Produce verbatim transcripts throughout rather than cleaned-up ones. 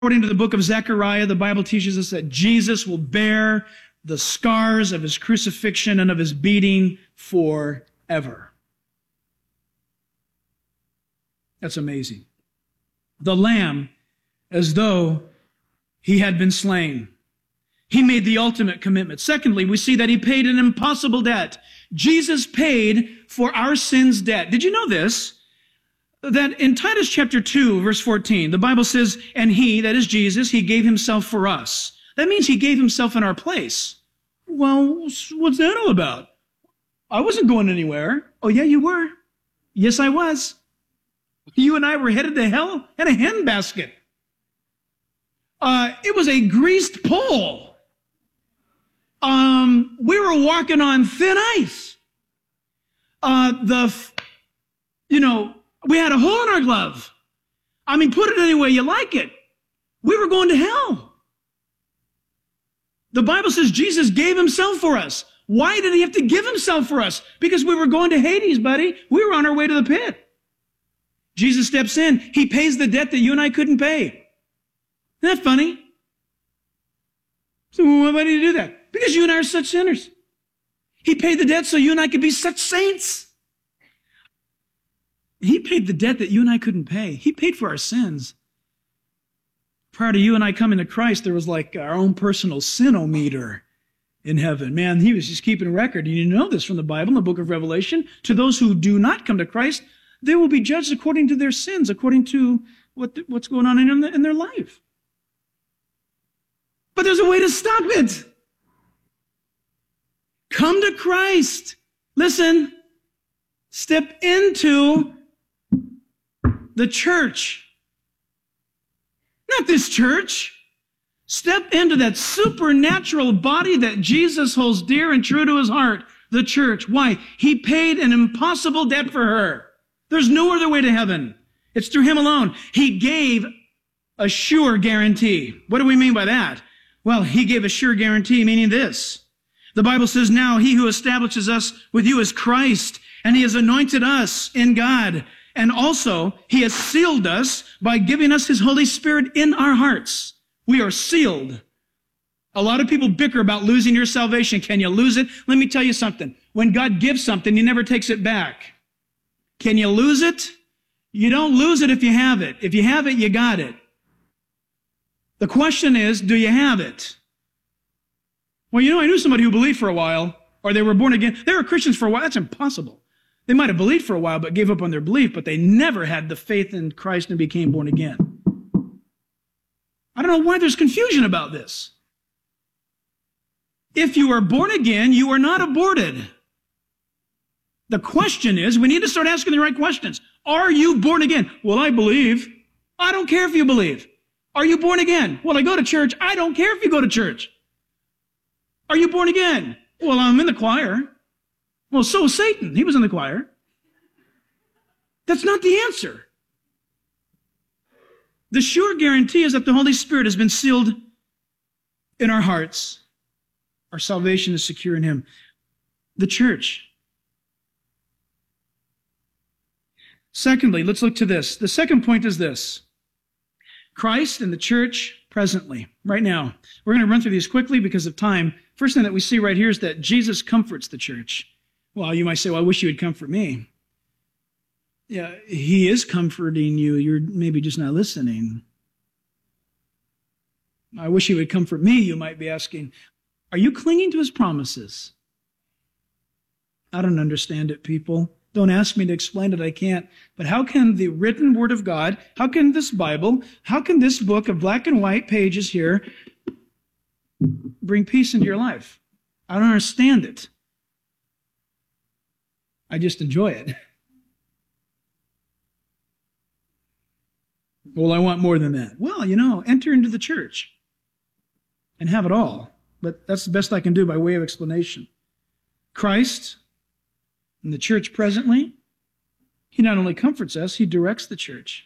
According to the book of Zechariah, the Bible teaches us that Jesus will bear the scars of his crucifixion and of his beating forever. That's amazing. The Lamb, as though he had been slain. He made the ultimate commitment. Secondly, we see that he paid an impossible debt. Jesus paid for our sins' debt. Did you know this? That in Titus chapter two, verse fourteen, the Bible says, and he, that is Jesus, he gave himself for us. That means he gave himself in our place. Well, what's that all about? I wasn't going anywhere. Oh, yeah, you were. Yes, I was. You and I were headed to hell in a handbasket. Uh, it was a greased pole. Um, we were walking on thin ice. Uh, the, you know, we had a hole in our glove. I mean, put it any way you like it. We were going to hell. The Bible says Jesus gave himself for us. Why did he have to give himself for us? Because we were going to Hades, buddy. We were on our way to the pit. Jesus steps in. He pays the debt that you and I couldn't pay. Isn't that funny? So why did he do that? Because you and I are such sinners. He paid the debt so you and I could be such saints. He paid the debt that you and I couldn't pay. He paid for our sins. Prior to you and I coming to Christ, there was like our own personal sinometer in heaven. Man, he was just keeping a record. You know this from the Bible, in the book of Revelation. To those who do not come to Christ, they will be judged according to their sins, according to what, what's going on in, in their life. But there's a way to stop it. Come to Christ. Listen, step into the church. Not this church. Step into that supernatural body that Jesus holds dear and true to his heart, the church. Why? He paid an impossible debt for her. There's no other way to heaven. It's through him alone. He gave a sure guarantee. What do we mean by that? Well, he gave a sure guarantee, meaning this. The Bible says, now he who establishes us with you is Christ, and he has anointed us in God. And also, he has sealed us by giving us his Holy Spirit in our hearts. We are sealed. A lot of people bicker about losing your salvation. Can you lose it? Let me tell you something. When God gives something, he never takes it back. Can you lose it? You don't lose it if you have it. If you have it, you got it. The question is, do you have it? Well, you know, I knew somebody who believed for a while, or they were born again. They were Christians for a while. That's impossible. They might have believed for a while, but gave up on their belief, but they never had the faith in Christ and became born again. I don't know why there's confusion about this. If you are born again, you are not aborted. The question is, we need to start asking the right questions. Are you born again? Well, I believe. I don't care if you believe. Are you born again? Well, I go to church. I don't care if you go to church. Are you born again? Well, I'm in the choir. Well, so is Satan. He was in the choir. That's not the answer. The sure guarantee is that the Holy Spirit has been sealed in our hearts. Our salvation is secure in him. The church. Secondly, let's look to this. The second point is this. Christ and the church presently, right now. We're going to run through these quickly because of time. First thing that we see right here is that Jesus comforts the church. Well, you might say, well, I wish you would comfort me. Yeah, he is comforting you. You're maybe just not listening. I wish he would comfort me, you might be asking. Are you clinging to his promises? I don't understand it, people. Don't ask me to explain it, I can't. But how can the written word of God, how can this Bible, how can this book of black and white pages here bring peace into your life? I don't understand it. I just enjoy it. Well, I want more than that. Well, you know, enter into the church and have it all. But that's the best I can do by way of explanation. Christ and the church presently, he not only comforts us, he directs the church.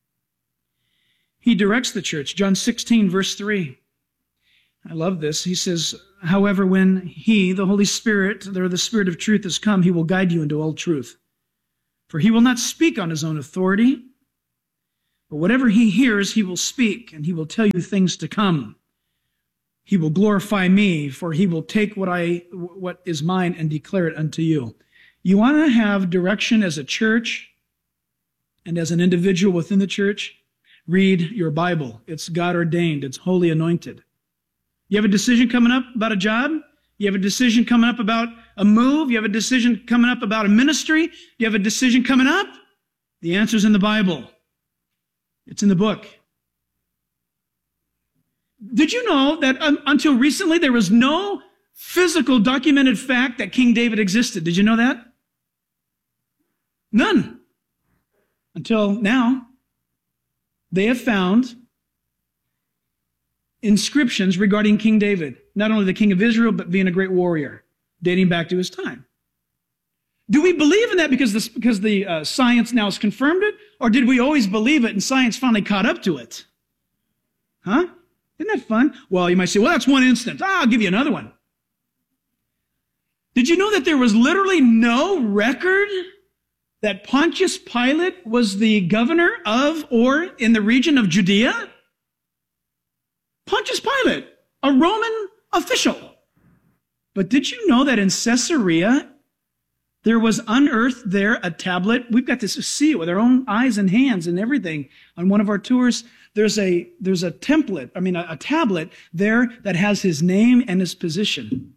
He directs the church. John sixteen, verse three. I love this. He says, however, when he, the Holy Spirit, or the Spirit of truth has come, he will guide you into all truth. For he will not speak on his own authority, But whatever he hears, he will speak, and he will tell you things to come. He will glorify me, for he will take what I, what is mine and declare it unto you. You want to have direction as a church and as an individual within the church? Read your Bible. It's God ordained. It's holy anointed. You have a decision coming up about a job? You have a decision coming up about a move? You have a decision coming up about a ministry? You have a decision coming up? The answer's in the Bible. It's in the book. Did you know that um, until recently there was no physical documented fact that King David existed? Did you know that? None. Until now. They have found inscriptions regarding King David, not only the king of Israel, but being a great warrior, dating back to his time. Do we believe in that because, this, because the uh, science now has confirmed it, or did we always believe it and science finally caught up to it? Huh? Isn't that fun? Well, you might say, well, that's one instance. Ah, I'll give you another one. Did you know that there was literally no record that Pontius Pilate was the governor of or in the region of Judea? Pontius Pilate, a Roman official. But did you know that in Caesarea, there was unearthed there a tablet? We've got to see it with our own eyes and hands and everything. On one of our tours, there's a, there's a template, I mean, a, a tablet there that has his name and his position.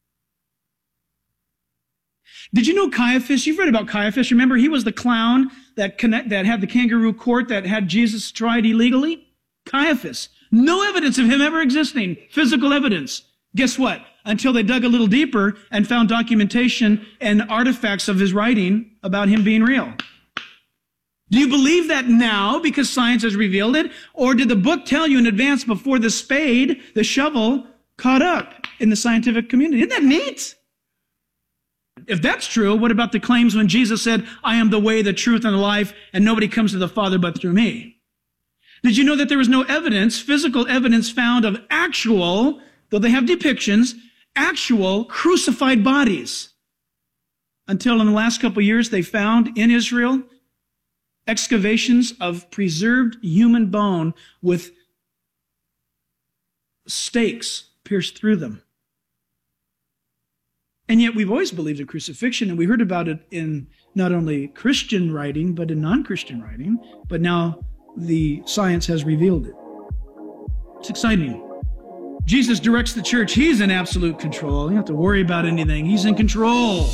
Did you know Caiaphas? You've read about Caiaphas. Remember, he was the clown that connect, that had the kangaroo court that had Jesus tried illegally? Caiaphas. No evidence of him ever existing. Physical evidence. Guess what? Until they dug a little deeper and found documentation and artifacts of his writing about him being real. Do you believe that now because science has revealed it? Or did the book tell you in advance before the spade, the shovel, caught up in the scientific community? Isn't that neat? If that's true, what about the claims when Jesus said, I am the way, the truth, and the life, and nobody comes to the Father but through me? Did you know that there was no evidence, physical evidence found of actual, though they have depictions, actual crucified bodies? Until in the last couple of years, they found in Israel excavations of preserved human bone with stakes pierced through them. And yet we've always believed in crucifixion, and we heard about it in not only Christian writing, but in non-Christian writing. But now the science has revealed it. It's exciting. Jesus directs the church. He's in absolute control. You don't have to worry about anything. He's in control.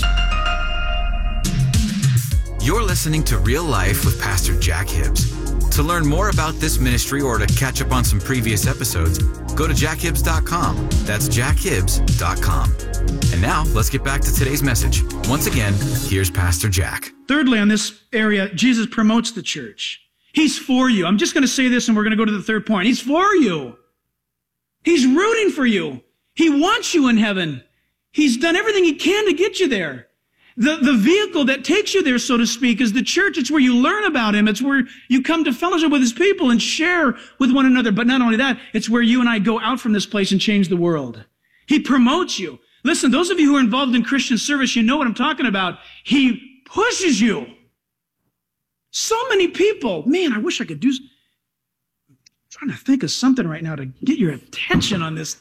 You're listening to Real Life with Pastor Jack Hibbs. To learn more about this ministry or to catch up on some previous episodes, go to jack hibbs dot com. That's jack hibbs dot com. And now, let's get back to today's message. Once again, here's Pastor Jack. Thirdly, on this area, Jesus promotes the church. He's for you. I'm just going to say this and we're going to go to the third point. He's for you. He's rooting for you. He wants you in heaven. He's done everything he can to get you there. The, the vehicle that takes you there, so to speak, is the church. It's where you learn about him. It's where you come to fellowship with his people and share with one another. But not only that, it's where you and I go out from this place and change the world. He promotes you. Listen, those of you who are involved in Christian service, you know what I'm talking about. He pushes you. So many people. Man, I wish I could do... I'm trying to think of something right now to get your attention on this.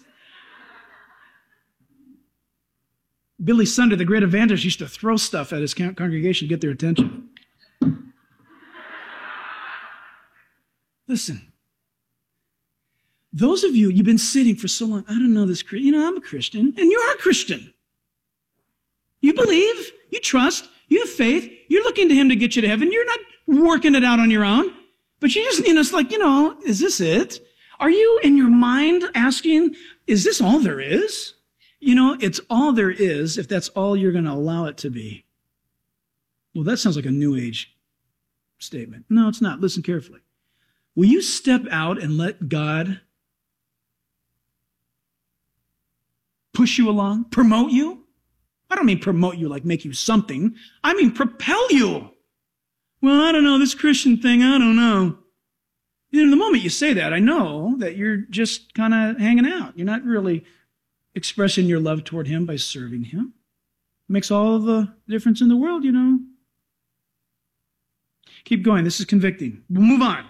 Billy Sunday, the great evangelist, used to throw stuff at his congregation to get their attention. Listen, those of you, you've been sitting for so long, I don't know this, you know, I'm a Christian, and you are a Christian. You believe, you trust, you have faith, you're looking to him to get you to heaven, you're not working it out on your own, but you just, you know, it's like, you know, is this it? Are you in your mind asking, is this all there is? You know, it's all there is if that's all you're going to allow it to be. Well, that sounds like a New Age statement. No, it's not. Listen carefully. Will you step out and let God push you along, promote you? I don't mean promote you like make you something. I mean propel you. Well, I don't know, this Christian thing, I don't know. You know, the moment you say that, I know that you're just kind of hanging out. You're not really expressing your love toward him by serving him. It makes all the difference in the world, you know. Keep going. This is convicting. We'll move on.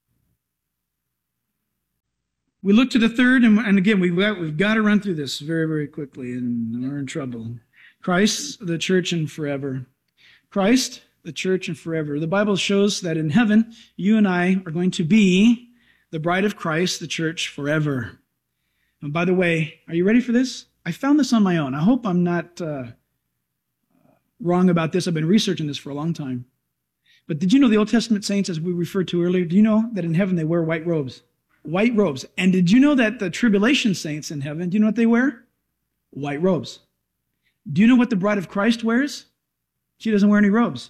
We look to the third, and, and again, we've got, we've got to run through this very, very quickly, and we're in trouble. Christ, the church, and forever. Christ, the church, and forever. The Bible shows that in heaven, you and I are going to be the bride of Christ, the church, forever. And by the way, are you ready for this? I found this on my own. I hope I'm not uh, wrong about this. I've been researching this for a long time. But did you know the Old Testament saints, as we referred to earlier, do you know that in heaven they wear white robes? White robes. And did you know that the tribulation saints in heaven, do you know what they wear? White robes. Do you know what the bride of Christ wears? She doesn't wear any robes.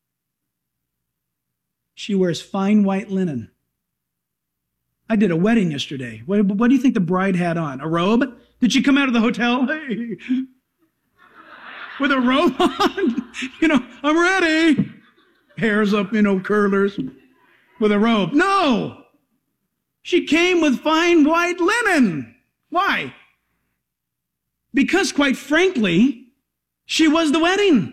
She wears fine white linen. I did a wedding yesterday. What, what do you think the bride had on? A robe? Did she come out of the hotel? Hey, with a robe on? You know, I'm ready. Hair's up, you know, curlers. With a robe. No! She came with fine white linen. Why? Because, quite frankly, she was the wedding.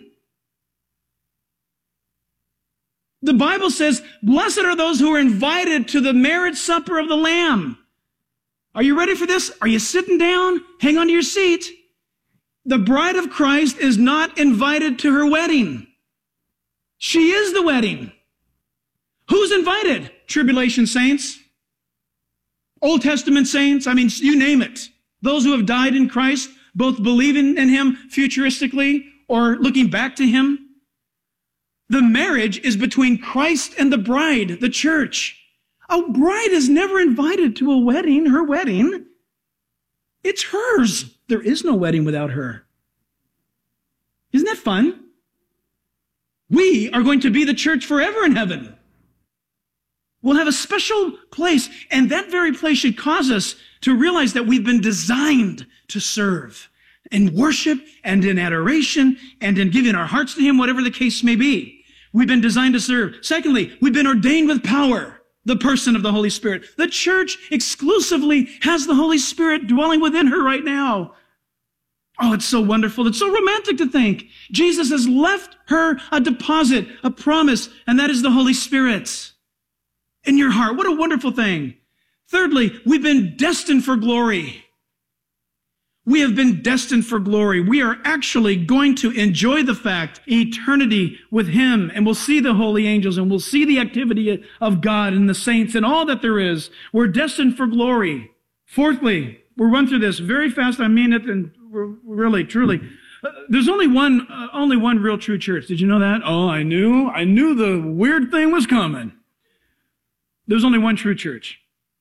The Bible says, blessed are those who are invited to the marriage supper of the Lamb. Are you ready for this? Are you sitting down? Hang on to your seat. The bride of Christ is not invited to her wedding. She is the wedding. Who's invited? Tribulation saints. Old Testament saints. I mean, you name it. Those who have died in Christ, both believing in him futuristically or looking back to him. The marriage is between Christ and the bride, the church. A bride is never invited to a wedding, her wedding. It's hers. There is no wedding without her. Isn't that fun? We are going to be the church forever in heaven. We'll have a special place, and that very place should cause us to realize that we've been designed to serve in worship and in adoration and in giving our hearts to him, whatever the case may be. We've been designed to serve. Secondly, we've been ordained with power, the person of the Holy Spirit. The church exclusively has the Holy Spirit dwelling within her right now. Oh, it's so wonderful. It's so romantic to think. Jesus has left her a deposit, a promise, and that is the Holy Spirit in your heart. What a wonderful thing. Thirdly, we've been destined for glory. We have been destined for glory. We are actually going to enjoy the fact, eternity with him, and we'll see the holy angels, and we'll see the activity of God and the saints and all that there is. We're destined for glory. Fourthly, we'll run through this very fast. I mean it, and really, truly. There's only one, uh, only one real true church. Did you know that? Oh, I knew. I knew the weird thing was coming. There's only one true church.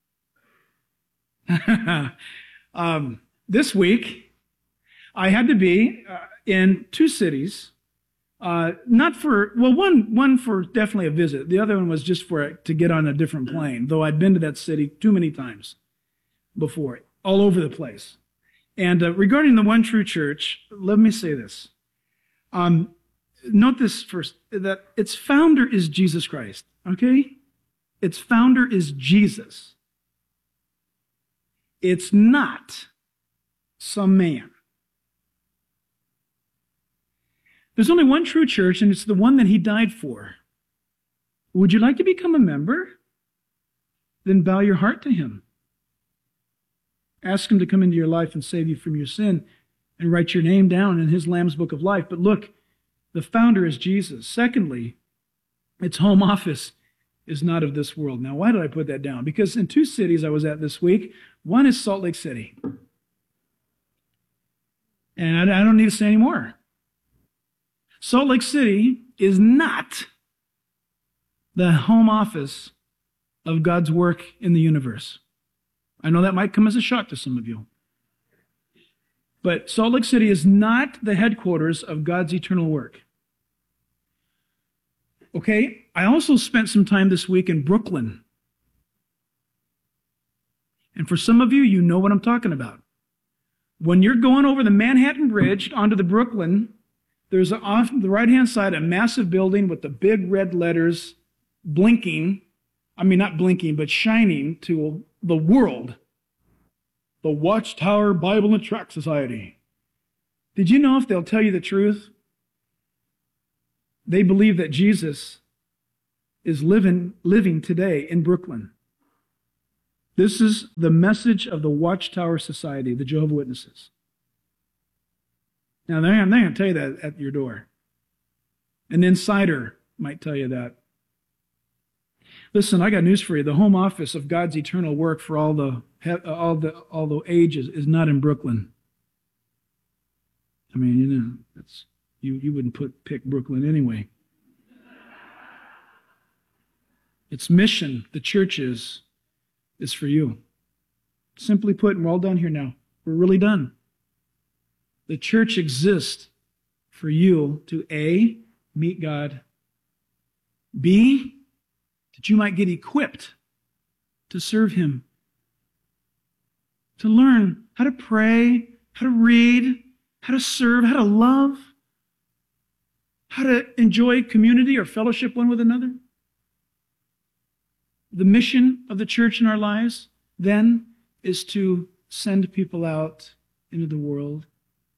um, this week, I had to be uh, in two cities. Uh, not for, well, one, one for definitely a visit. The other one was just for to get on a different plane, though I'd been to that city too many times before, all over the place. And uh, regarding the one true church, let me say this. Um, note this first, that its founder is Jesus Christ, okay? Its founder is Jesus. It's not some man. There's only one true church, and it's the one that he died for. Would you like to become a member? Then bow your heart to him. Ask him to come into your life and save you from your sin and write your name down in his Lamb's Book of Life. But look, the founder is Jesus. Secondly, its home office is not of this world. Now, why did I put that down? Because in two cities I was at this week, one is Salt Lake City. And I don't need to say any more. Salt Lake City is not the home office of God's work in the universe. I know that might come as a shock to some of you. But Salt Lake City is not the headquarters of God's eternal work. Okay? I also spent some time this week in Brooklyn. And for some of you, you know what I'm talking about. When you're going over the Manhattan Bridge onto the Brooklyn, there's a, off the right-hand side a massive building with the big red letters blinking. I mean, not blinking, but shining to the world. The Watchtower Bible and Tract Society. Did you know, if they'll tell you the truth, they believe that Jesus is living, living today in Brooklyn. This is the message of the Watchtower Society, the Jehovah's Witnesses. Now, they're not going to tell you that at your door. An insider might tell you that. Listen, I got news for you. The home office of God's eternal work for all the all the all the ages is not in Brooklyn. I mean, you know, that's you you wouldn't put pick Brooklyn anyway. Its mission, the church is, is for you. Simply put, and we're all done here now. We're really done. The church exists for you to A, meet God, B, that you might get equipped to serve Him, to learn how to pray, how to read, how to serve, how to love, how to enjoy community or fellowship one with another. The mission of the church in our lives, then, is to send people out into the world.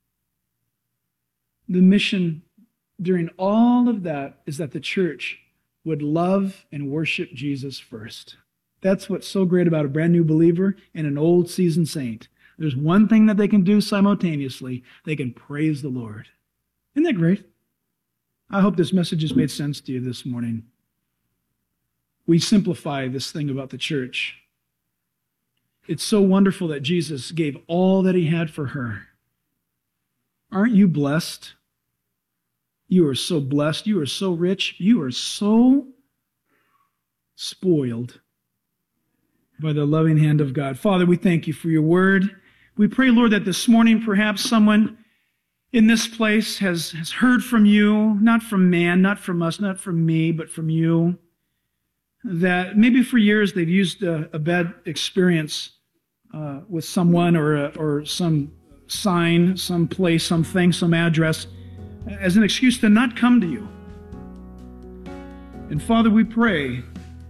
The mission during all of that is that the church would love and worship Jesus first. That's what's so great about a brand new believer and an old seasoned saint. There's one thing that they can do simultaneously. They can praise the Lord. Isn't that great? I hope this message has made sense to you this morning. We simplify this thing about the church. It's so wonderful that Jesus gave all that He had for her. Aren't you blessed? You are so blessed. You are so rich. You are so spoiled by the loving hand of God. Father, we thank You for Your word. We pray, Lord, that this morning perhaps someone in this place has, has heard from You, not from man, not from us, not from me, but from You. That maybe for years they've used a, a bad experience uh, with someone or, a, or some sign, some place, something, some address as an excuse to not come to You. And Father, we pray,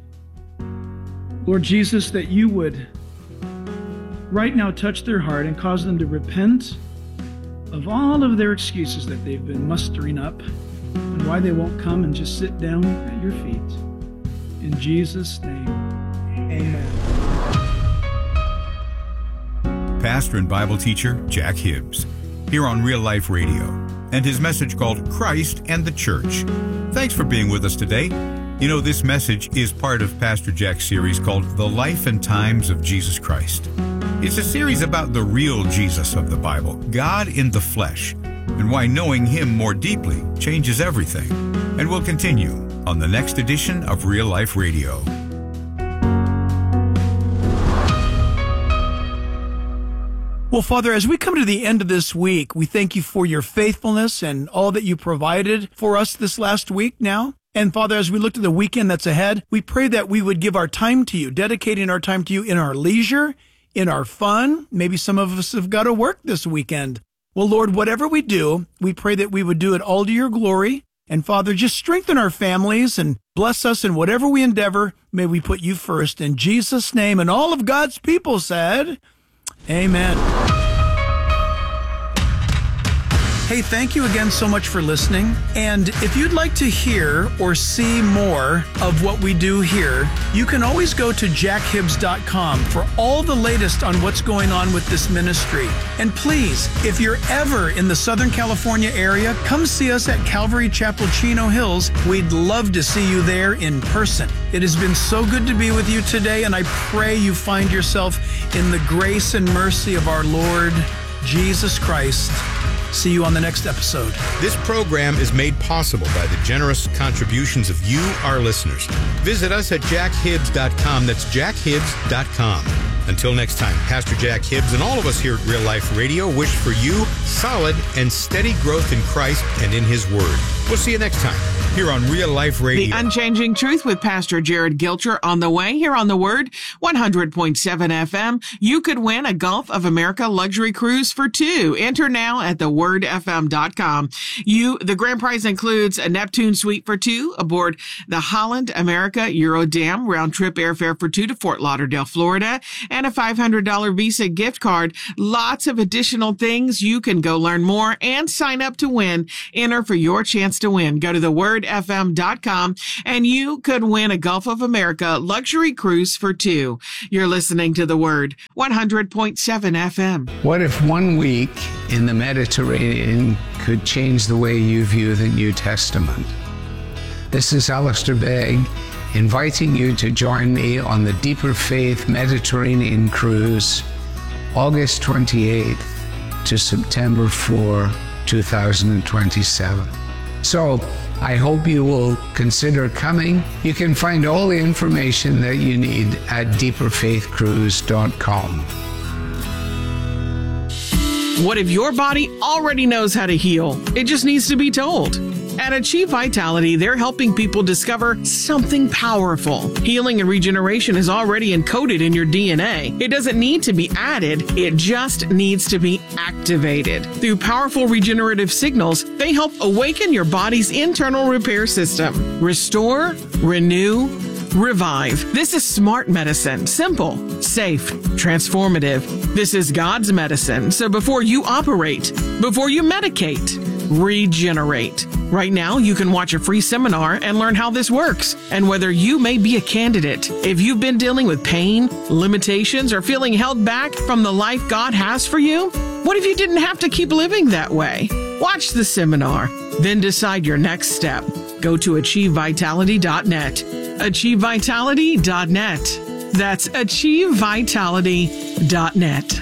Lord Jesus, that You would right now touch their heart and cause them to repent of all of their excuses that they've been mustering up and why they won't come and just sit down at Your feet. In Jesus' name, amen. Pastor and Bible teacher Jack Hibbs, here on Real Life Radio, and his message called Christ and the Church. Thanks for being with us today. You know, this message is part of Pastor Jack's series called The Life and Times of Jesus Christ. It's a series about the real Jesus of the Bible, God in the flesh, and why knowing Him more deeply changes everything. And we'll continue on the next edition of Real Life Radio. Well, Father, as we come to the end of this week, we thank You for Your faithfulness and all that You provided for us this last week now. And Father, as we look to the weekend that's ahead, we pray that we would give our time to You, dedicating our time to You in our leisure, in our fun. Maybe some of us have got to work this weekend. Well, Lord, whatever we do, we pray that we would do it all to Your glory. And Father, just strengthen our families and bless us in whatever we endeavor. May we put You first. In Jesus' name, and all of God's people said, amen. Hey, thank you again so much for listening. And if you'd like to hear or see more of what we do here, you can always go to jack hibbs dot com for all the latest on what's going on with this ministry. And please, if you're ever in the Southern California area, come see us at Calvary Chapel, Chino Hills. We'd love to see you there in person. It has been so good to be with you today, and I pray you find yourself in the grace and mercy of our Lord Jesus Christ. See you on the next episode. This program is made possible by the generous contributions of you, our listeners. Visit us at jack hibbs dot com. That's jack hibbs dot com. Until next time, Pastor Jack Hibbs and all of us here at Real Life Radio wish for you solid and steady growth in Christ and in His Word. We'll see you next time here on Real Life Radio. The Unchanging Truth with Pastor Jared Gilcher on the way here on The Word, one hundred point seven F M. You could win a Gulf of America luxury cruise for two. Enter now at the word f m dot com. You, the grand prize includes a Neptune suite for two aboard the Holland America Eurodam round trip airfare for two to Fort Lauderdale, Florida, and a five hundred dollars Visa gift card. Lots of additional things. You can go learn more and sign up to win. Enter for your chance to win. Go to the word f m dot com, and you could win a Gulf of America luxury cruise for two. You're listening to The Word, one hundred point seven F M. What if one week in the Mediterranean could change the way you view the New Testament? This is Alistair Begg, inviting you to join me on the Deeper Faith Mediterranean Cruise, August twenty-eighth to September fourth, two thousand twenty-seven. So, I hope you will consider coming. You can find all the information that you need at deeper faith cruise dot com. What if your body already knows how to heal? It just needs to be told. At Achieve Vitality, they're helping people discover something powerful. Healing and regeneration is already encoded in your D N A. It doesn't need to be added, it just needs to be activated. Through powerful regenerative signals, they help awaken your body's internal repair system. Restore, renew, revive. This is smart medicine. Simple, safe, transformative. This is God's medicine. So before you operate, before you medicate, regenerate. Right now, you can watch a free seminar and learn how this works and whether you may be a candidate. If you've been dealing with pain, limitations, or feeling held back from the life God has for you, what if you didn't have to keep living that way? Watch the seminar, then decide your next step. Go to achieve vitality dot net. achieve vitality dot net. That's achieve vitality dot net.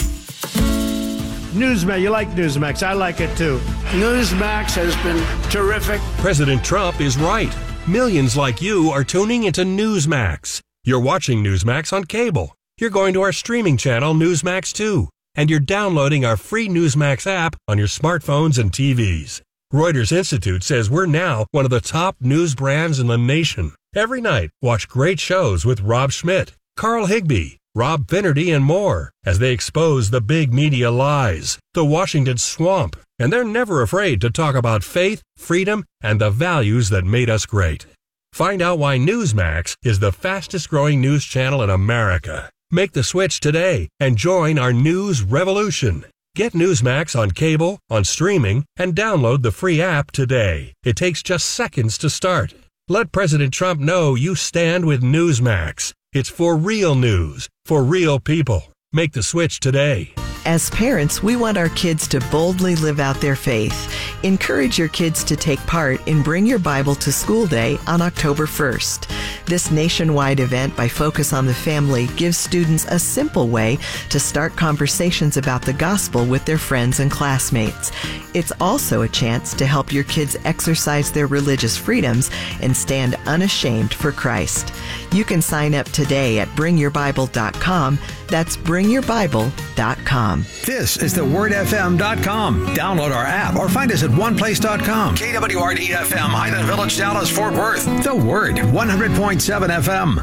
Newsmax, you like Newsmax. I like it too. Newsmax has been terrific. President Trump is right. Millions like you are tuning into Newsmax. You're watching Newsmax on cable. You're going to our streaming channel, Newsmax two. And you're downloading our free Newsmax app on your smartphones and T Vs. Reuters Institute says we're now one of the top news brands in the nation. Every night, watch great shows with Rob Schmidt, Carl Higbee, Rob Finnerty, and more as they expose the big media lies, the Washington swamp, and they're never afraid to talk about faith, freedom, and the values that made us great. Find out why Newsmax is the fastest growing news channel in America. Make the switch today and join our news revolution. Get Newsmax on cable, on streaming, and download the free app today. It takes just seconds to start. Let President Trump know you stand with Newsmax. It's for real news, for real people. Make the switch today. As parents, we want our kids to boldly live out their faith. Encourage your kids to take part in Bring Your Bible to School Day on October first. This nationwide event by Focus on the Family gives students a simple way to start conversations about the gospel with their friends and classmates. It's also a chance to help your kids exercise their religious freedoms and stand unashamed for Christ. You can sign up today at bring your bible dot com. That's bring your bible dot com. This is the word f m dot com. Download our app or find us at one place dot com. K W R D F M, Highland Village, Dallas, Fort Worth. The Word, one hundred point seven F M.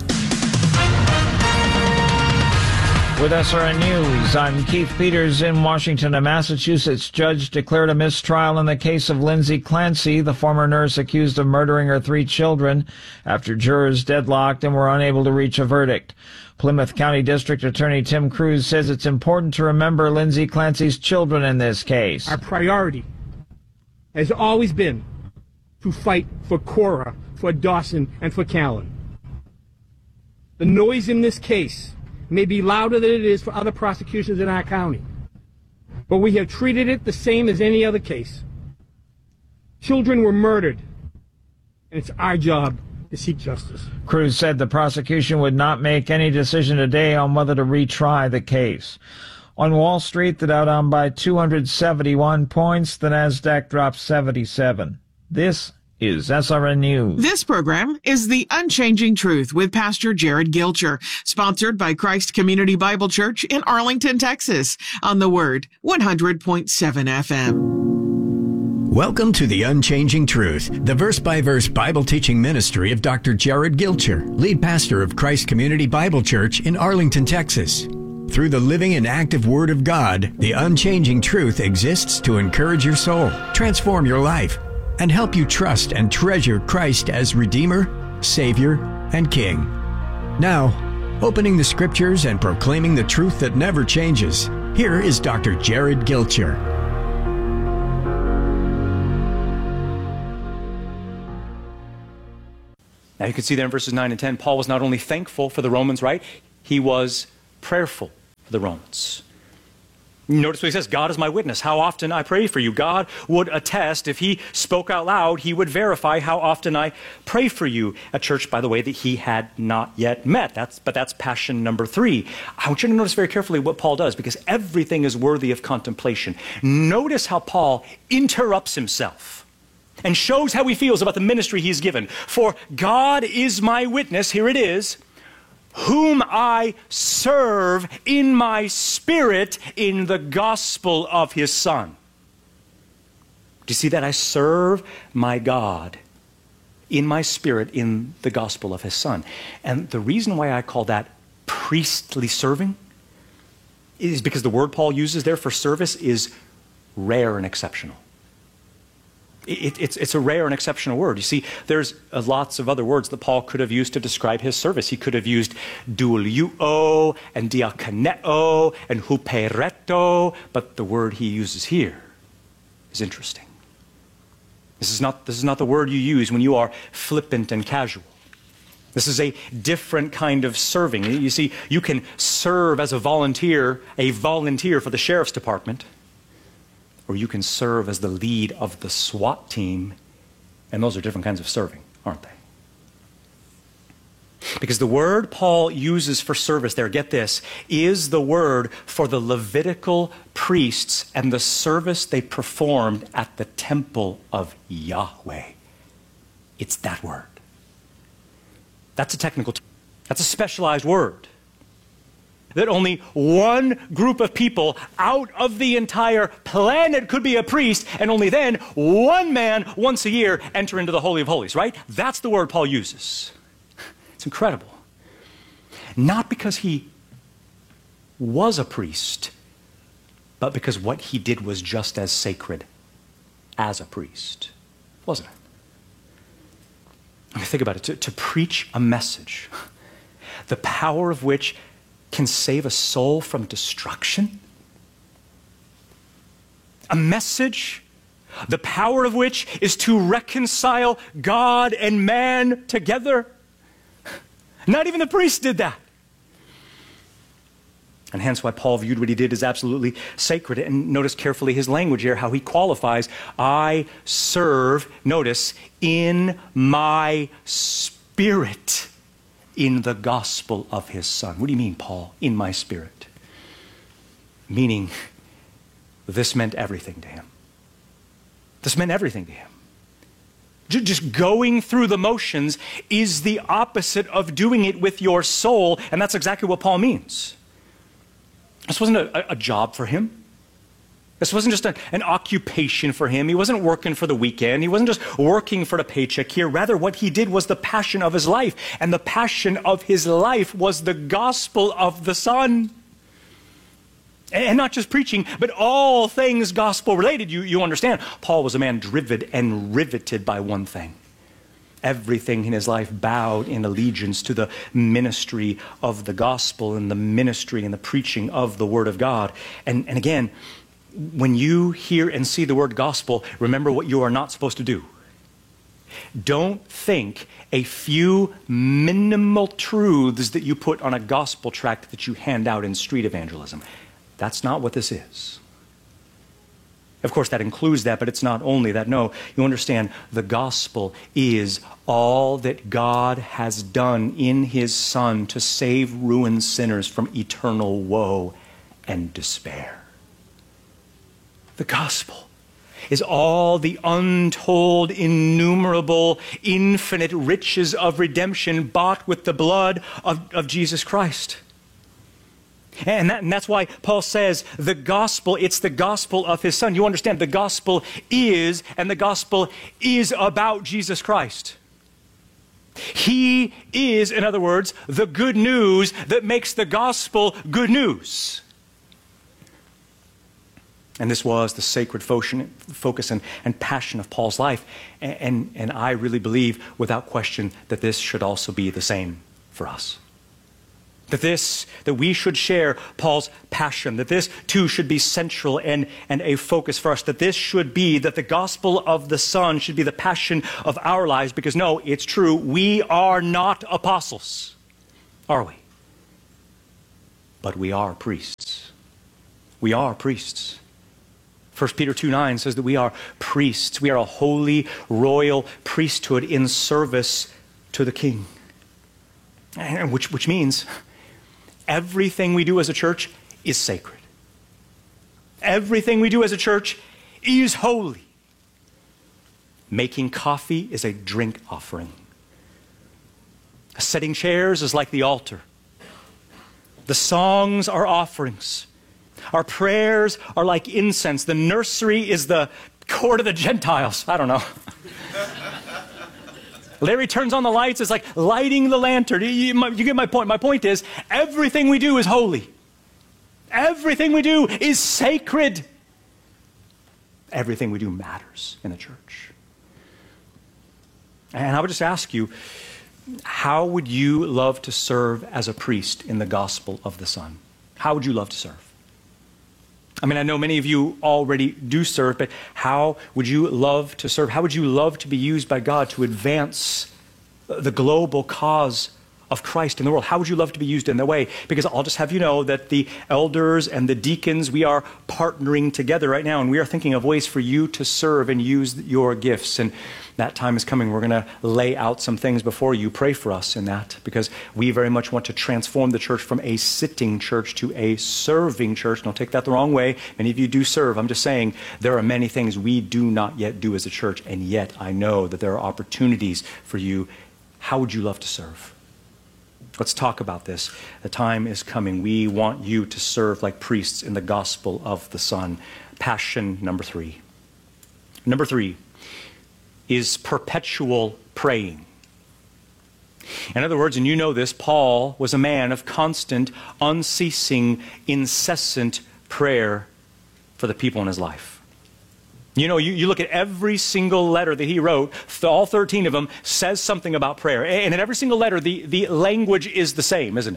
With S R N News, I'm Keith Peters in Washington. A Massachusetts judge declared a mistrial in the case of Lindsay Clancy, the former nurse accused of murdering her three children, after jurors deadlocked and were unable to reach a verdict. Plymouth County District Attorney Tim Cruz says it's important to remember Lindsay Clancy's children in this case. Our priority has always been to fight for Cora, for Dawson, and for Callan. The noise in this case may be louder than it is for other prosecutions in our county, but we have treated it the same as any other case. Children were murdered, and it's our job to seek justice. Cruz said the prosecution would not make any decision today on whether to retry the case. On Wall Street, the Dow down by two hundred seventy-one points, the Nasdaq dropped seventy-seven. This is S R N News. This program is The Unchanging Truth with Pastor Jared Gilcher, sponsored by Christ Community Bible Church in Arlington, Texas, on The Word, one hundred point seven F M. Welcome to The Unchanging Truth, the verse-by-verse Bible teaching ministry of Doctor Jared Gilcher, lead pastor of Christ Community Bible Church in Arlington, Texas. Through the living and active Word of God, The Unchanging Truth exists to encourage your soul, transform your life, and help you trust and treasure Christ as Redeemer, Savior, and King. Now, opening the Scriptures and proclaiming the truth that never changes, here is Doctor Jared Gilcher. Now you can see there in verses nine and ten, Paul was not only thankful for the Romans, right? He was prayerful for the Romans. Notice what he says, God is my witness, how often I pray for you. God would attest, if he spoke out loud, he would verify how often I pray for you. A church, by the way, that he had not yet met. That's, but that's passion number three. I want you to notice very carefully what Paul does, because everything is worthy of contemplation. Notice how Paul interrupts himself and shows how he feels about the ministry he's given. For God is my witness, here it is, whom I serve in my spirit in the gospel of his Son. Do you see that? I serve my God in my spirit in the gospel of his Son. And the reason why I call that priestly serving is because the word Paul uses there for service is rare and exceptional. It, it's, it's a rare and exceptional word. You see, there's uh, lots of other words that Paul could have used to describe his service. He could have used douliuo and diakoneo and hupereto, but the word he uses here is interesting. This is not, this is not the word you use when you are flippant and casual. This is a different kind of serving. You see, you can serve as a volunteer, a volunteer for the sheriff's department, or you can serve as the lead of the SWAT team, and those are different kinds of serving, aren't they? Because the word Paul uses for service there, get this, is the word for the Levitical priests and the service they performed at the temple of Yahweh. It's that word. That's a technical term. That's a specialized word. That only one group of people out of the entire planet could be a priest, and only then one man once a year enter into the Holy of Holies, right? That's the word Paul uses. It's incredible. Not because he was a priest, but because what he did was just as sacred as a priest, wasn't it? I mean, think about it. To, to preach a message, the power of which can save a soul from destruction. A message, the power of which is to reconcile God and man together. Not even the priest did that. And hence why Paul viewed what he did as absolutely sacred. And notice carefully his language here, how he qualifies, I serve, notice, in my spirit, in the gospel of his Son. What do you mean, Paul? In my spirit. Meaning, this meant everything to him. This meant everything to him. Just going through the motions is the opposite of doing it with your soul, and that's exactly what Paul means. This wasn't a, a job for him. This wasn't just a, an occupation for him. He wasn't working for the weekend. He wasn't just working for the paycheck here. Rather, what he did was the passion of his life. And the passion of his life was the gospel of the Son. And not just preaching, but all things gospel related. You, you understand, Paul was a man driven and riveted by one thing. Everything in his life bowed in allegiance to the ministry of the gospel and the ministry and the preaching of the Word of God. And, and again, when you hear and see the word gospel, remember what you are not supposed to do. Don't think a few minimal truths that you put on a gospel tract that you hand out in street evangelism. That's not what this is. Of course, that includes that, but it's not only that. No, you understand, the gospel is all that God has done in his Son to save ruined sinners from eternal woe and despair. The gospel is all the untold, innumerable, infinite riches of redemption bought with the blood of, of Jesus Christ. And, that, and that's why Paul says the gospel, it's the gospel of his Son. You understand, the gospel is, and the gospel is about Jesus Christ. He is, in other words, the good news that makes the gospel good news. And this was the sacred focus and, and passion of Paul's life. And, and, and I really believe, without question, that this should also be the same for us. That this, that we should share Paul's passion, that this too should be central and, and a focus for us, that this should be, that the gospel of the Son should be the passion of our lives, because no, it's true, we are not apostles, are we? But we are priests. We are priests. First Peter two nine says that we are priests. We are a holy, royal priesthood in service to the King. And which, which means everything we do as a church is sacred. Everything we do as a church is holy. Making coffee is a drink offering. Setting chairs is like the altar. The songs are offerings. Our prayers are like incense. The nursery is the court of the Gentiles. I don't know. Larry turns on the lights. It's like lighting the lantern. You, you, you get my point. My point is, everything we do is holy. Everything we do is sacred. Everything we do matters in the church. And I would just ask you, how would you love to serve as a priest in the gospel of the Son? How would you love to serve? I mean, I know many of you already do serve, but how would you love to serve? How would you love to be used by God to advance the global cause of Christ in the world? How would you love to be used in that way? Because I'll just have you know that the elders and the deacons, we are partnering together right now, and we are thinking of ways for you to serve and use your gifts. And that time is coming. We're going to lay out some things before you. Pray for us in that, because we very much want to transform the church from a sitting church to a serving church. Don't take that the wrong way. Many of you do serve. I'm just saying there are many things we do not yet do as a church, and yet I know that there are opportunities for you. How would you love to serve? Let's talk about this. The time is coming. We want you to serve like priests in the gospel of the Son. Passion number three. Number three is perpetual praying. In other words, and you know this, Paul was a man of constant, unceasing, incessant prayer for the people in his life. You know, you, you look at every single letter that he wrote, all thirteen of them says something about prayer. And in every single letter, the, the language is the same, isn't it?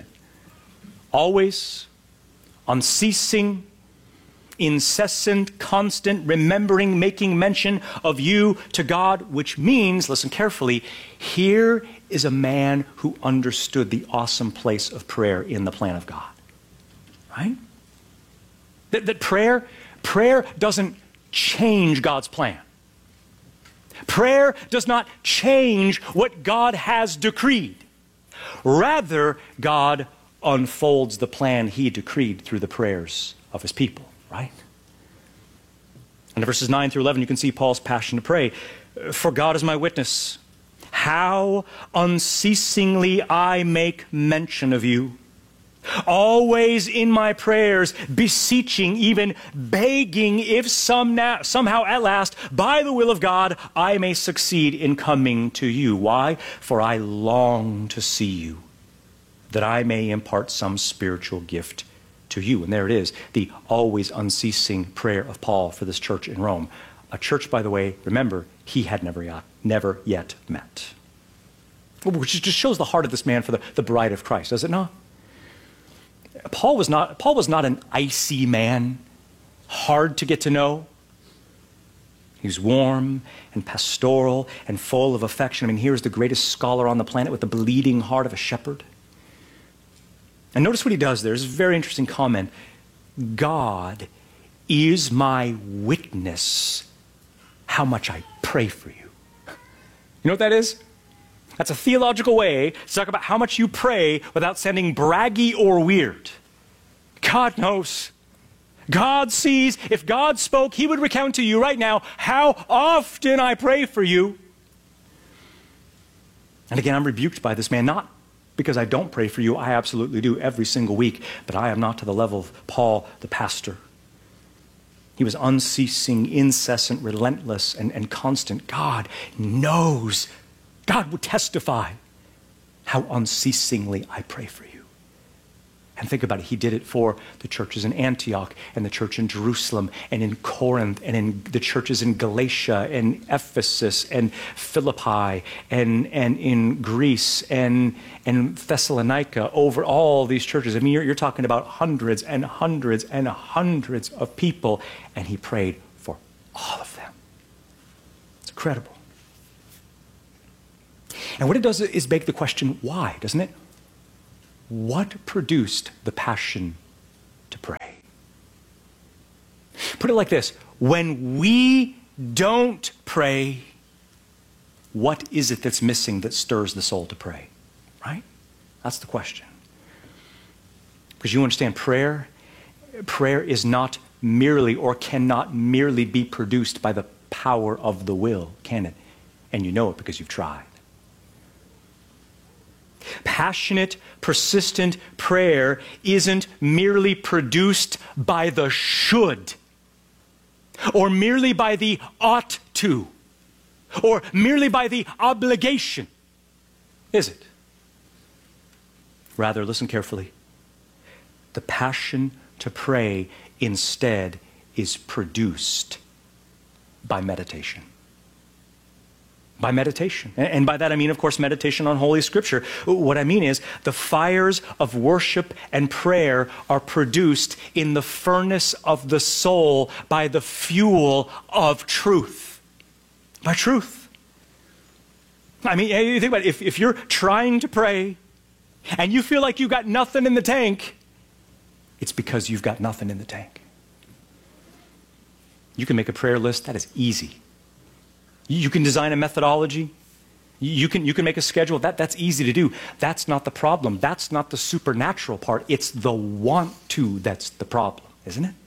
Always, unceasing, incessant, constant, remembering, making mention of you to God, which means, listen carefully, here is a man who understood the awesome place of prayer in the plan of God. Right? That, that prayer, prayer doesn't change God's plan. Prayer does not change what God has decreed. Rather, God unfolds the plan he decreed through the prayers of his people, right? And in verses nine through eleven, you can see Paul's passion to pray. For God is my witness, how unceasingly I make mention of you. Always in my prayers, beseeching, even begging, if some na- somehow at last, by the will of God, I may succeed in coming to you. Why? For I long to see you, that I may impart some spiritual gift to you. And there it is, the always unceasing prayer of Paul for this church in Rome. A church, by the way, remember, he had never yet, never yet met. Which just shows the heart of this man for the, the bride of Christ, does it not? Paul was not, Paul was not an icy man, hard to get to know. He was warm and pastoral and full of affection. I mean, here's the greatest scholar on the planet with the bleeding heart of a shepherd. And notice what he does there. It's a very interesting comment. God is my witness how much I pray for you. You know what that is? That's a theological way to talk about how much you pray without sounding braggy or weird. God knows. God sees. If God spoke, he would recount to you right now how often I pray for you. And again, I'm rebuked by this man, not because I don't pray for you. I absolutely do every single week. But I am not to the level of Paul, the pastor. He was unceasing, incessant, relentless, and, and constant. God knows. God would testify how unceasingly I pray for you. And think about it, he did it for the churches in Antioch and the church in Jerusalem and in Corinth and in the churches in Galatia and Ephesus and Philippi and, and in Greece and, and Thessalonica, over all these churches. I mean, you're, you're talking about hundreds and hundreds and hundreds of people, and he prayed for all of them. It's incredible. And what it does is beg the question, why, doesn't it? What produced the passion to pray? Put it like this. When we don't pray, what is it that's missing that stirs the soul to pray? Right? That's the question. Because you understand, prayer, prayer is not merely or cannot merely be produced by the power of the will, can it? And you know it because you've tried. Passionate, persistent prayer isn't merely produced by the should, or merely by the ought to, or merely by the obligation, is it? Rather, listen carefully. The passion to pray instead is produced by meditation. By meditation. And by that I mean, of course, meditation on Holy Scripture. What I mean is the fires of worship and prayer are produced in the furnace of the soul by the fuel of truth. By truth. I mean, you think about it. If, if you're trying to pray and you feel like you've got nothing in the tank, it's because you've got nothing in the tank. You can make a prayer list. That is easy. You can design a methodology. You can, you can make a schedule. That, that's easy to do. That's not the problem. That's not the supernatural part. It's the want to that's the problem, isn't it?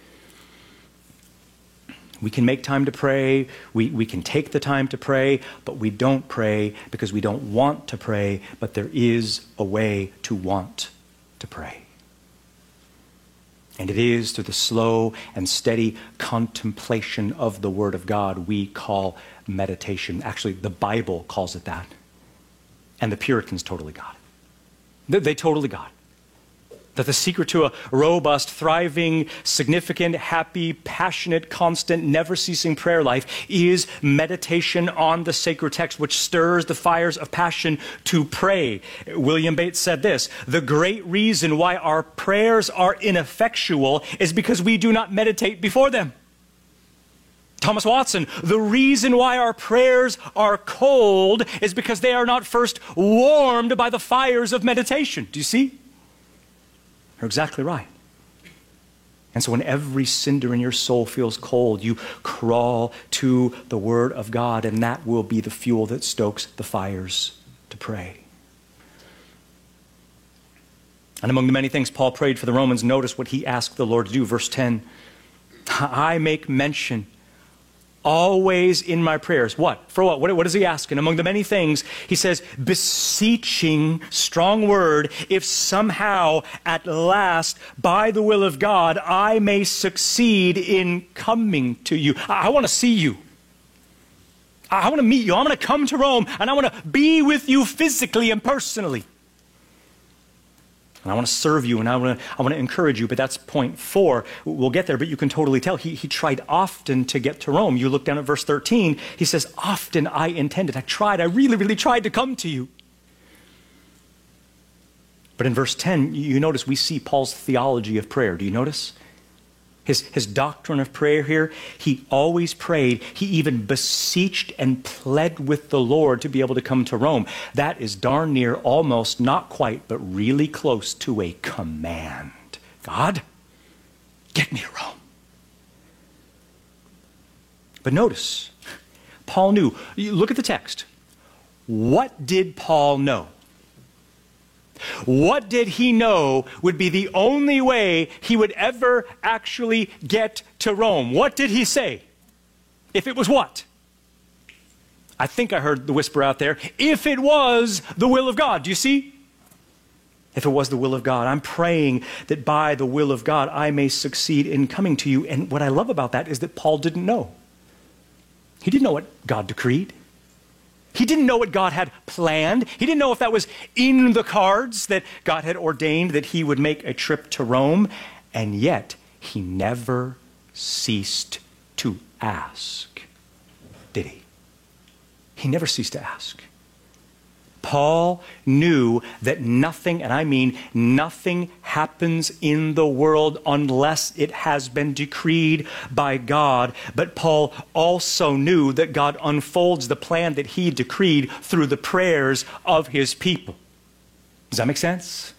We can make time to pray. We, we can take the time to pray, but we don't pray because we don't want to pray, but there is a way to want to pray. And it is through the slow and steady contemplation of the Word of God we call meditation. Actually, the Bible calls it that. And the Puritans totally got it. They, they totally got it. That the secret to a robust, thriving, significant, happy, passionate, constant, never-ceasing prayer life is meditation on the sacred text, which stirs the fires of passion to pray. William Bates said this: the great reason why our prayers are ineffectual is because we do not meditate before them. Thomas Watson, the reason why our prayers are cold is because they are not first warmed by the fires of meditation. Do you see? You're exactly right. And so when every cinder in your soul feels cold, you crawl to the Word of God, and that will be the fuel that stokes the fires to pray. And among the many things Paul prayed for the Romans, notice what he asked the Lord to do. Verse ten, I make mention always in my prayers. What? For what? What, what is he asking? Among the many things, he says, beseeching, strong word, if somehow at last, by the will of God, I may succeed in coming to you. I, I want to see you. I, I want to meet you. I want to come to Rome, and I want to be with you physically and personally. And I want to serve you, and I want to, I want to encourage you, but that's point four. We'll get there, but you can totally tell. He, he tried often to get to Rome. You look down at verse thirteen. He says, often I intended. I tried. I really, really tried to come to you. But in verse ten, you notice we see Paul's theology of prayer. Do you notice? His, his doctrine of prayer here, he always prayed. He even beseeched and pled with the Lord to be able to come to Rome. That is darn near, almost, not quite, but really close to a command. God, get me to Rome. But notice, Paul knew. Look at the text. What did Paul know? What did he know would be the only way he would ever actually get to Rome? What did he say? If it was what? I think I heard the whisper out there. If it was the will of God. Do you see? If it was the will of God. I'm praying that by the will of God I may succeed in coming to you. And what I love about that is that Paul didn't know. He didn't know what God decreed. He didn't know what God had planned. He didn't know if that was in the cards, that God had ordained that he would make a trip to Rome. And yet, he never ceased to ask, did he? He never ceased to ask. Paul knew that nothing, and I mean nothing, happens in the world unless it has been decreed by God. But Paul also knew that God unfolds the plan that he decreed through the prayers of his people. Does that make sense?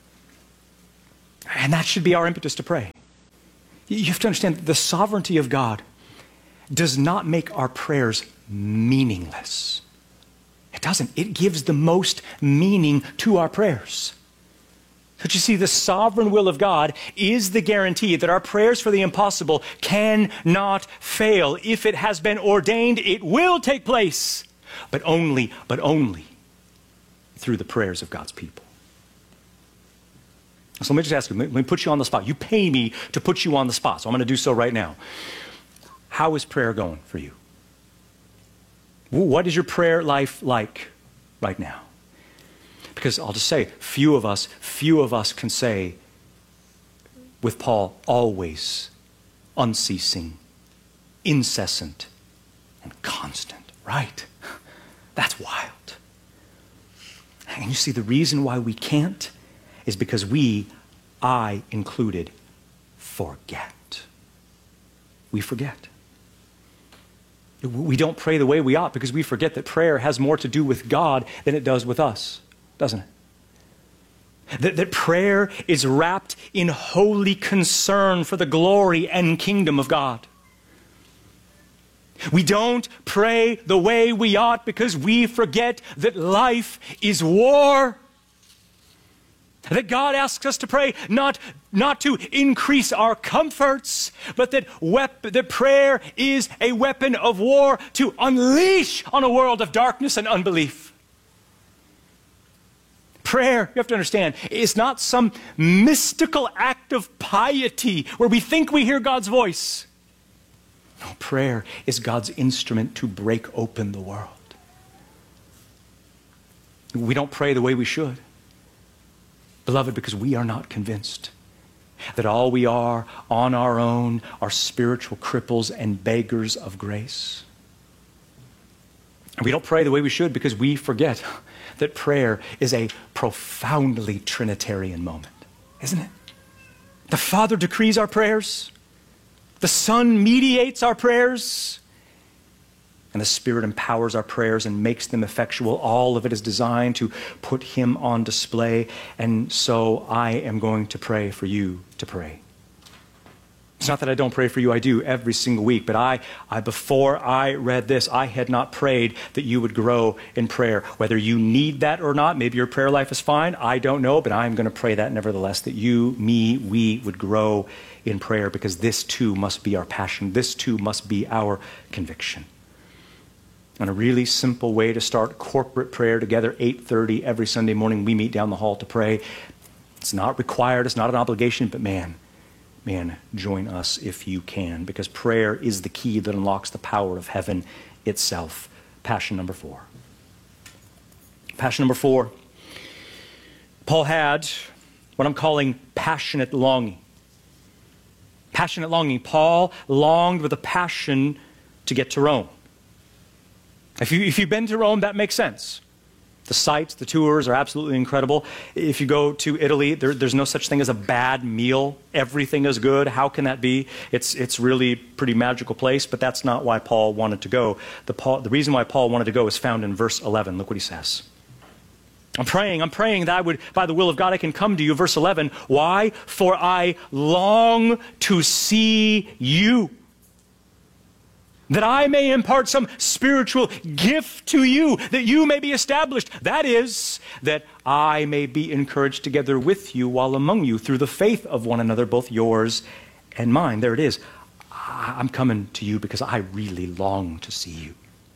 And that should be our impetus to pray. You have to understand that the sovereignty of God does not make our prayers meaningless. It doesn't. It gives the most meaning to our prayers. But you see, the sovereign will of God is the guarantee that our prayers for the impossible cannot fail. If it has been ordained, it will take place. But only, but only through the prayers of God's people. So let me just ask you, let me put you on the spot. You pay me to put you on the spot, so I'm going to do so right now. How is prayer going for you? What is your prayer life like right now? Because I'll just say, few of us, few of us can say with Paul, always, unceasing, incessant, and constant, right? That's wild. And you see, the reason why we can't is because we, I included, forget. We forget. We don't pray the way we ought because we forget that prayer has more to do with God than it does with us, doesn't it? That, that prayer is wrapped in holy concern for the glory and kingdom of God. We don't pray the way we ought because we forget that life is war. That God asks us to pray not, not to increase our comforts, but that, wep- that prayer is a weapon of war to unleash on a world of darkness and unbelief. Prayer, you have to understand, is not some mystical act of piety where we think we hear God's voice. No, prayer is God's instrument to break open the world. We don't pray the way we should. Beloved, because we are not convinced that all we are on our own are spiritual cripples and beggars of grace. And we don't pray the way we should because we forget that prayer is a profoundly Trinitarian moment, isn't it? The Father decrees our prayers, the Son mediates our prayers, and the Spirit empowers our prayers and makes them effectual. All of it is designed to put Him on display. And so I am going to pray for you to pray. It's not that I don't pray for you. I do every single week. But I, I, before I read this, I had not prayed that you would grow in prayer. Whether you need that or not, maybe your prayer life is fine. I don't know, but I'm going to pray that nevertheless, that you, me, we would grow in prayer, because this too must be our passion. This too must be our conviction. And a really simple way to start corporate prayer together, eight thirty every Sunday morning, we meet down the hall to pray. It's not required, it's not an obligation, but man, man, join us if you can, because prayer is the key that unlocks the power of heaven itself. Passion number four. Passion number four. Paul had what I'm calling passionate longing. Passionate longing. Paul longed with a passion to get to Rome. If, you, if you've been to Rome, that makes sense. The sights, the tours are absolutely incredible. If you go to Italy, there, there's no such thing as a bad meal. Everything is good. How can that be? It's, it's really a pretty magical place, but that's not why Paul wanted to go. The, Paul, the reason why Paul wanted to go is found in verse eleven. Look what he says. I'm praying, I'm praying that I would, by the will of God, I can come to you. Verse eleven, why? For I long to see you, that I may impart some spiritual gift to you, that you may be established. That is, that I may be encouraged together with you while among you through the faith of one another, both yours and mine. There it is. I'm coming to you because I really long to see you.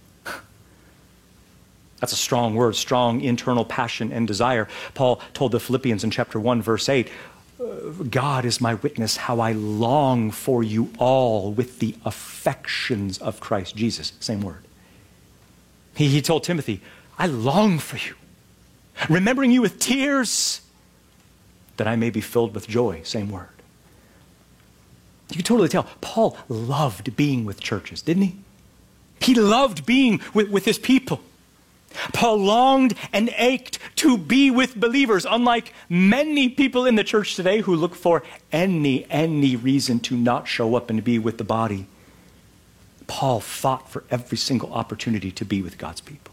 That's a strong word, strong internal passion and desire. Paul told the Philippians in chapter one, verse eight, God is my witness how I long for you all with the affections of Christ Jesus. Same word. He, he told Timothy, I long for you, remembering you with tears, that I may be filled with joy. Same word. You can totally tell. Paul loved being with churches, didn't he? He loved being with, with his people. Paul longed and ached to be with believers, unlike many people in the church today who look for any, any reason to not show up and be with the body. Paul fought for every single opportunity to be with God's people.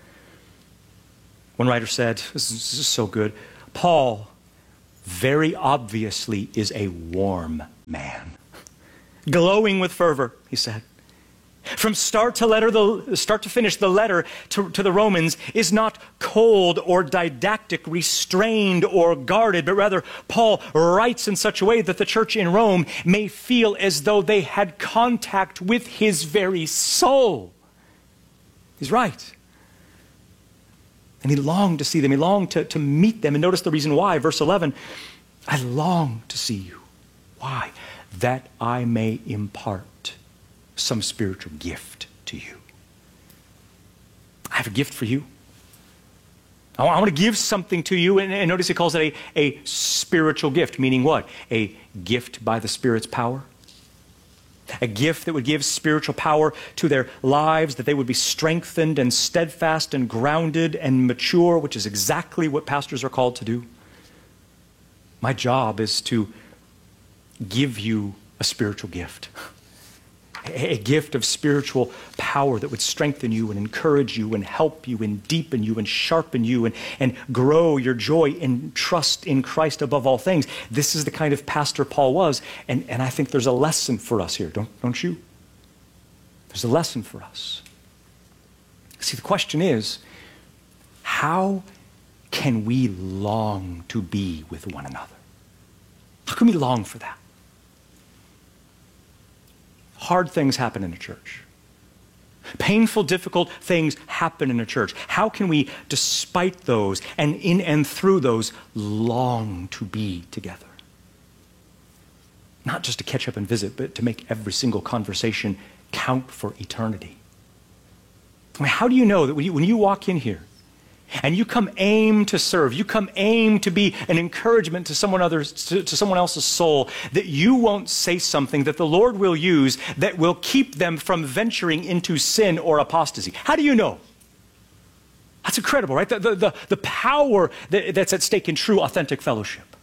One writer said, this is, this is so good, Paul very obviously is a warm man. Glowing with fervor, he said. From start to letter, the start to finish, the letter to, to the Romans is not cold or didactic, restrained or guarded, but rather Paul writes in such a way that the church in Rome may feel as though they had contact with his very soul. He's right. And he longed to see them. He longed to, to meet them. And notice the reason why. Verse eleven, I long to see you. Why? That I may impart some spiritual gift to you. I have a gift for you. I want to give something to you. And, and notice he calls it a, a spiritual gift, meaning what? A gift by the Spirit's power. A gift that would give spiritual power to their lives, that they would be strengthened and steadfast and grounded and mature, which is exactly what pastors are called to do. My job is to give you a spiritual gift. A gift of spiritual power that would strengthen you and encourage you and help you and deepen you and sharpen you and, and grow your joy and trust in Christ above all things. This is the kind of pastor Paul was, and, and I think there's a lesson for us here, don't, don't you? There's a lesson for us. See, the question is, how can we long to be with one another? How can we long for that? Hard things happen in a church. Painful, difficult things happen in a church. How can we, despite those and in and through those, long to be together? Not just to catch up and visit, but to make every single conversation count for eternity. I mean, how do you know that when you, when you walk in here and you come aim to serve, you come aim to be an encouragement to someone others, to, to someone else's soul, that you won't say something that the Lord will use that will keep them from venturing into sin or apostasy? How do you know? That's incredible, right? The, the, the, the power that, that's at stake in true, authentic fellowship.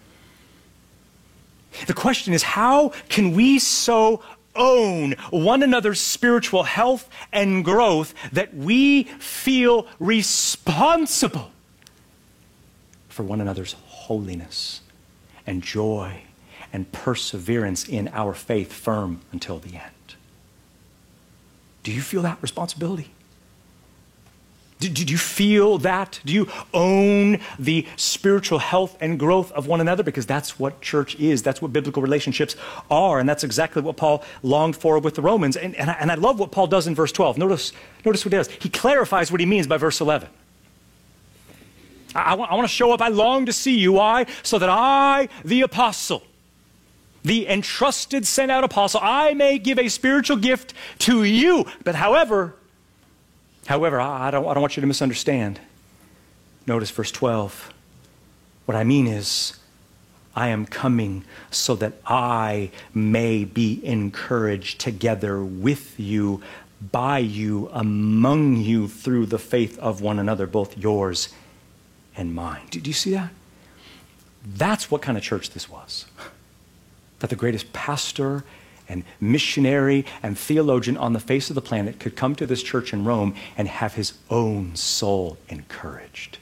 The question is, how can we so own one another's spiritual health and growth that we feel responsible for one another's holiness and joy and perseverance in our faith firm until the end? Do you feel that responsibility? Did you feel that? Do you own the spiritual health and growth of one another? Because that's what church is. That's what biblical relationships are. And that's exactly what Paul longed for with the Romans. And, and, I, and I love what Paul does in verse twelve. Notice, notice what he does. He clarifies what he means by verse eleven. I, I, want, I want to show up. I long to see you. Why? So that I, the apostle, the entrusted, sent out apostle, I may give a spiritual gift to you. But however... However, I don't, I don't want you to misunderstand. Notice verse twelve. What I mean is, I am coming so that I may be encouraged together with you, by you, among you, through the faith of one another, both yours and mine. Do, do you see that? That's what kind of church this was. That the greatest pastor and missionary and theologian on the face of the planet could come to this church in Rome and have his own soul encouraged.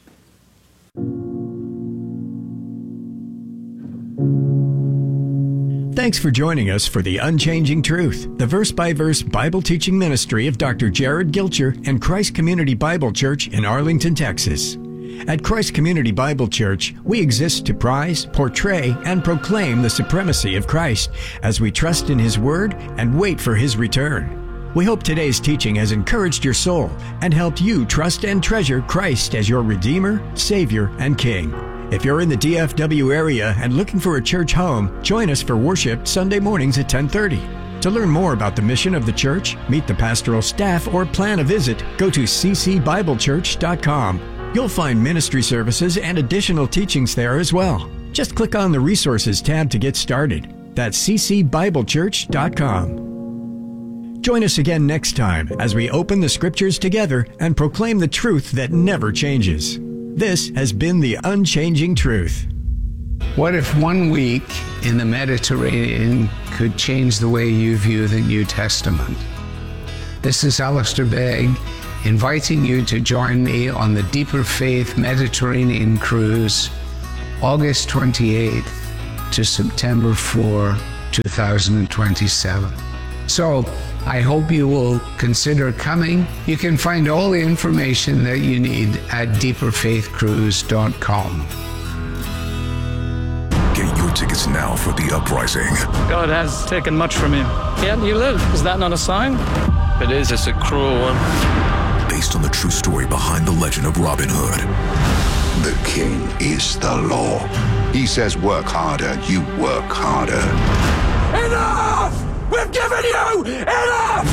Thanks for joining us for The Unchanging Truth, the verse-by-verse Bible teaching ministry of Doctor Jared Gilcher and Christ Community Bible Church in Arlington, Texas. At Christ Community Bible Church, we exist to prize, portray, and proclaim the supremacy of Christ as we trust in His Word and wait for His return. We hope today's teaching has encouraged your soul and helped you trust and treasure Christ as your Redeemer, Savior, and King. If you're in the D F W area and looking for a church home, join us for worship Sunday mornings at ten thirty. To learn more about the mission of the church, meet the pastoral staff, or plan a visit, go to c c bible church dot com. You'll find ministry services and additional teachings there as well. Just click on the Resources tab to get started. That's c c bible church dot com. Join us again next time as we open the Scriptures together and proclaim the truth that never changes. This has been The Unchanging Truth. What if one week in the Mediterranean could change the way you view the New Testament? This is Alistair Begg, inviting you to join me on the Deeper Faith Mediterranean Cruise, August twenty-eighth to September fourth, two thousand twenty-seven. So, I hope you will consider coming. You can find all the information that you need at deeper faith cruise dot com. Get your tickets now for The Uprising. God has taken much from you, yet you live. Is that not a sign? It is. It's a cruel one. Based on the true story behind the legend of Robin Hood. The king is the law. He says work harder, you work harder. Enough! We've given you enough!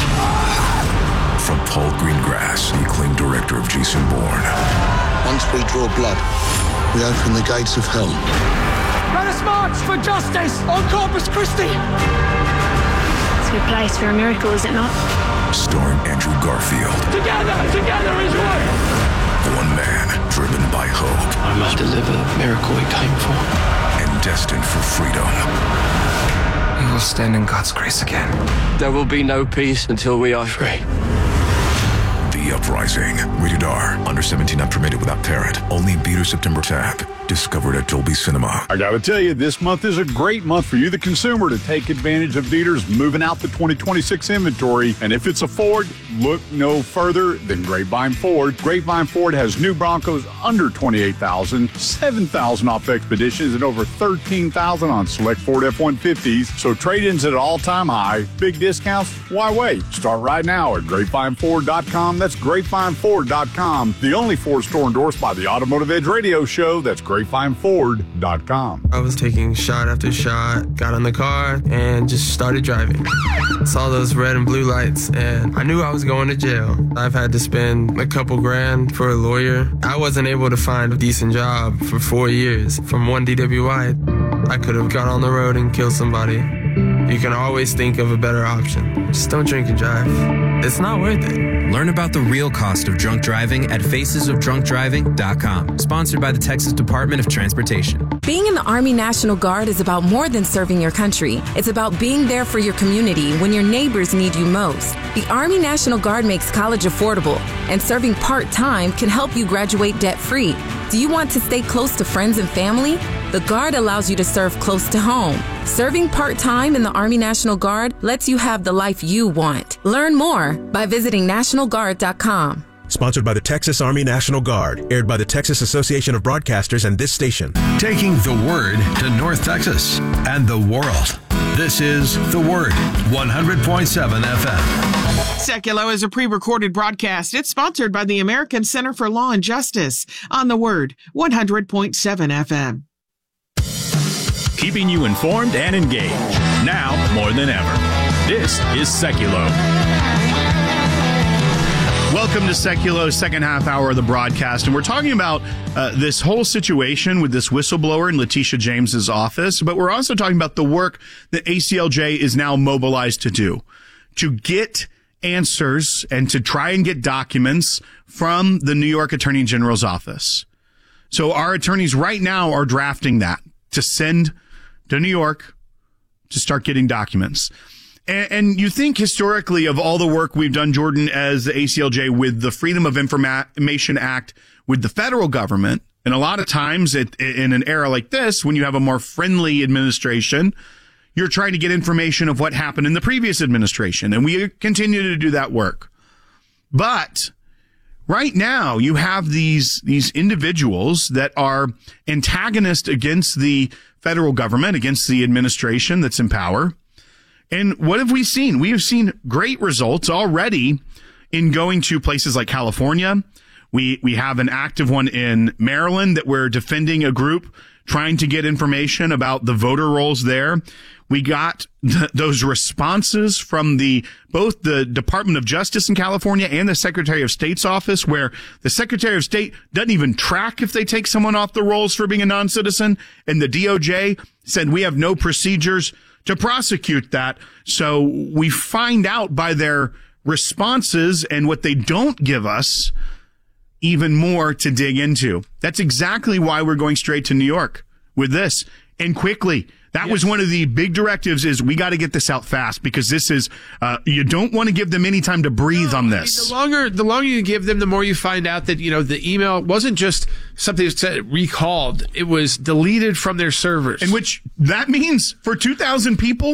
From Paul Greengrass, the acclaimed director of Jason Bourne. Once we draw blood, we open the gates of hell. Let us march for justice on Corpus Christi! It's a good place for a miracle, is it not? Starring Andrew Garfield. Together, together is one! One man driven by hope. I must deliver the miracle we came for. And destined for freedom. We will stand in God's grace again. There will be no peace until we are free. The Uprising. Rated R. Under seventeen, not permitted without parent. Only Beta September tab. Discovered at Dolby Cinema. I gotta tell you, this month is a great month for you, the consumer, to take advantage of Dieter's moving out the twenty twenty-six inventory. And if it's a Ford, look no further than Grapevine Ford. Grapevine Ford has new Broncos under twenty-eight thousand dollars, seven thousand dollars off Expeditions, and over thirteen thousand dollars on select Ford F one fifties. So trade-ins at an all-time high. Big discounts? Why wait? Start right now at grapevine ford dot com. That's grapevine ford dot com. The only Ford store endorsed by the Automotive Edge Radio Show. That's grapevine ford dot com. I was taking shot after shot, got in the car, and just started driving. Saw those red and blue lights, and I knew I was going to jail. I've had to spend a couple grand for a lawyer. I wasn't able to find a decent job for four years. From one D W I, I could have got on the road and killed somebody. You can always think of a better option. Just don't drink and drive. It's not worth it. Learn about the real cost of drunk driving at faces of drunk driving dot com. Sponsored by the Texas Department of Transportation. Being in the Army National Guard is about more than serving your country. It's about being there for your community when your neighbors need you most. The Army National Guard makes college affordable, and serving part-time can help you graduate debt-free. Do you want to stay close to friends and family? The Guard allows you to serve close to home. Serving part-time in the Army National Guard lets you have the life you want. Learn more by visiting national guard dot com. Sponsored by the Texas Army National Guard. Aired by the Texas Association of Broadcasters and this station. Taking the Word to North Texas and the world. This is The Word, one hundred point seven F M. Seculo is a pre-recorded broadcast. It's sponsored by the American Center for Law and Justice on The Word, one hundred point seven F M. Keeping you informed and engaged, now more than ever. This is Seculo. Welcome to Seculo's second half hour of the broadcast, and we're talking about uh, this whole situation with this whistleblower in Letitia James's office, but we're also talking about the work that A C L J is now mobilized to do, to get answers and to try and get documents from the New York Attorney General's office. So our attorneys right now are drafting that to send to New York to start getting documents. And, and you think historically of all the work we've done, Jordan, as the A C L J with the Freedom of Information Act with the federal government. And a lot of times it, in an era like this, when you have a more friendly administration, you're trying to get information of what happened in the previous administration. And we continue to do that work. But right now you have these, these individuals that are antagonist against the federal government, against the administration that's in power. And what have we seen? We have seen great results already in going to places like California. We we have an active one in Maryland that we're defending a group trying to get information about the voter rolls there. We got th- those responses from the both the Department of Justice in California and the Secretary of State's office, where the Secretary of State doesn't even track if they take someone off the rolls for being a non-citizen, and the D O J said we have no procedures to prosecute that. So we find out by their responses and what they don't give us even more to dig into. That's exactly why we're going straight to New York with this, and quickly. That yes. was one of the big directives, is we got to get this out fast, because this is, uh, you don't want to give them any time to breathe no, on this. I mean, the longer, the longer you give them, the more you find out that, you know, the email wasn't just something that said recalled. It was deleted from their servers. And which that means for two thousand people,